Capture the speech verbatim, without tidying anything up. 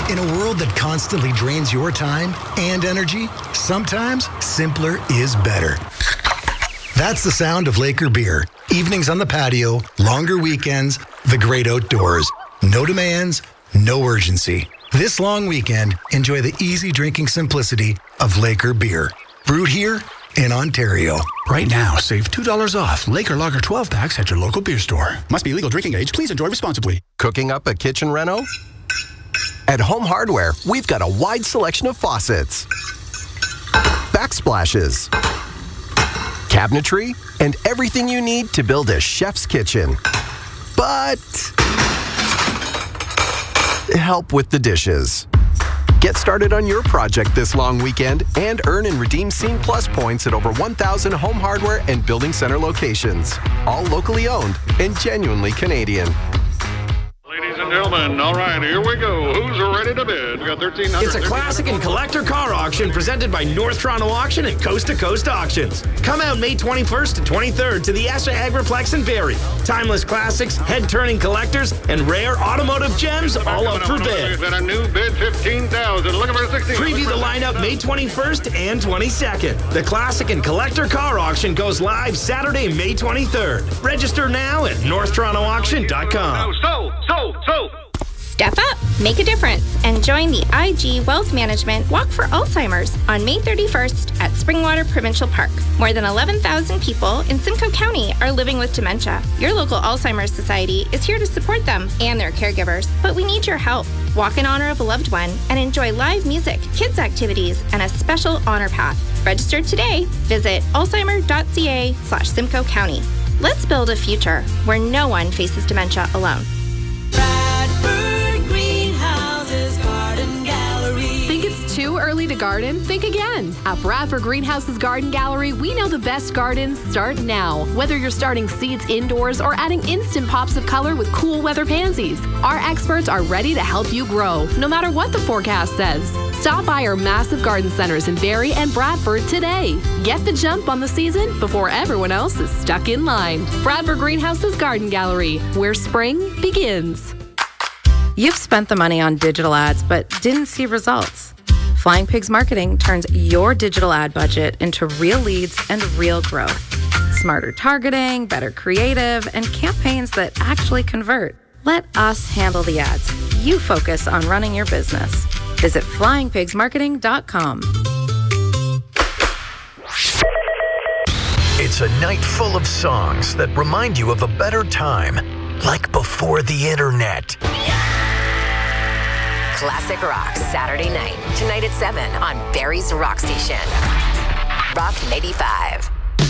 In a world that constantly drains your time and energy, sometimes simpler is better. That's the sound of Laker beer. Evenings on the patio, longer weekends, the great outdoors. No demands, no urgency. This long weekend, enjoy the easy drinking simplicity of Laker beer. Brewed here in Ontario. Right now, save two dollars off Laker Lager twelve packs at your local beer store. Must be legal drinking age. Please enjoy responsibly. Cooking up a kitchen reno? At Home Hardware, we've got a wide selection of faucets, backsplashes, cabinetry, and everything you need to build a chef's kitchen. But help with the dishes. Get started on your project this long weekend and earn and redeem Scene Plus points at over one thousand Home Hardware and Building Center locations. All locally owned and genuinely Canadian. Ladies and gentlemen, all right, here we go. Who's ready to bid? We got thirteen hundred. It's a classic and collector car auction presented by North Toronto Auction and Coast to Coast Auctions. Come out May twenty-first to twenty-third to the Esha Agriplex in Barrie. Timeless classics, head-turning collectors, and rare automotive gems all up for bid. A new bid, fifteen thousand. Looking for sixteen. Preview the lineup May twenty-first and twenty-second. The classic and collector car auction goes live Saturday, May twenty-third. Register now at north toronto auction dot com. So, so, so. Step up, make a difference, and join the I G Wealth Management Walk for Alzheimer's on May thirty-first at Springwater Provincial Park. More than eleven thousand people in Simcoe County are living with dementia. Your local Alzheimer's Society is here to support them and their caregivers, but we need your help. Walk in honor of a loved one and enjoy live music, kids activities, and a special honor path. Register today. Visit alzheimer.ca slash Simcoe County. Let's build a future where no one faces dementia alone. Too early to garden? Think again. At Bradford Greenhouse's Garden Gallery, we know the best gardens start now. Whether you're starting seeds indoors or adding instant pops of color with cool weather pansies, our experts are ready to help you grow, no matter what the forecast says. Stop by our massive garden centers in Barrie and Bradford today. Get the jump on the season before everyone else is stuck in line. Bradford Greenhouse's Garden Gallery, where spring begins. You've spent the money on digital ads but didn't see results. Flying Pigs Marketing turns your digital ad budget into real leads and real growth. Smarter targeting, better creative, and campaigns that actually convert. Let us handle the ads. You focus on running your business. Visit flying pigs marketing dot com. It's a night full of songs that remind you of a better time, like before the internet. Classic Rock, Saturday night. Tonight at seven on Barrie's Rock Station. Rock ninety-five.